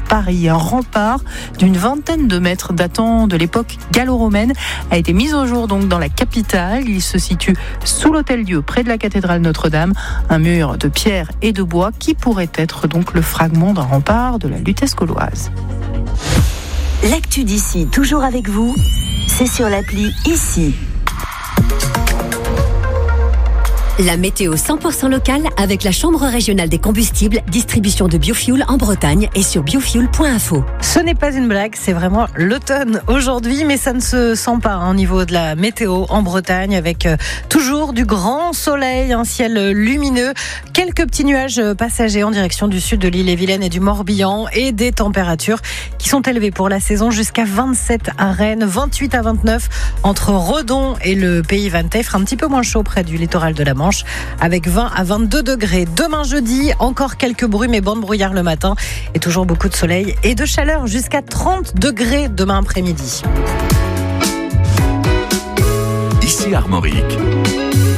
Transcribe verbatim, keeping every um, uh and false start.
Paris. Un rempart d'une vingtaine de mètres datant de l'époque gallo-romaine a été mis au jour donc dans la capitale. Il se situe sous l'Hôtel-Dieu, près de la cathédrale Notre-Dame. Un mur de pierre et de bois qui pourrait être donc le fragment d'un rempart de la Lutèce gauloise. L'actu d'ici, toujours avec vous, c'est sur l'appli Ici. La météo cent pour cent locale avec la Chambre régionale des combustibles, distribution de biofuel en Bretagne et sur biofuel point info. Ce n'est pas une blague, c'est vraiment l'automne aujourd'hui, mais ça ne se sent pas hein, au niveau de la météo en Bretagne avec euh, toujours du grand soleil, un ciel lumineux, quelques petits nuages passagers en direction du sud de l'Ille-et-Vilaine et du Morbihan et des températures qui sont élevées pour la saison jusqu'à vingt-sept à Rennes, vingt-huit à vingt-neuf entre Redon et le Pays Vantais. Il fera un petit peu moins chaud près du littoral de la Manche avec vingt à vingt-deux degrés. Demain jeudi, encore quelques brumes et bancs de brouillard le matin et toujours beaucoup de soleil et de chaleur jusqu'à trente degrés demain après-midi. Ici Armorique.